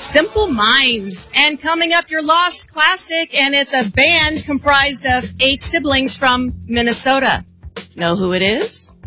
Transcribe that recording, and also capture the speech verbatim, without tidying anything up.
Simple Minds. And coming up, your Lost Classic, and it's a band comprised of eight siblings from Minnesota. Know who it is?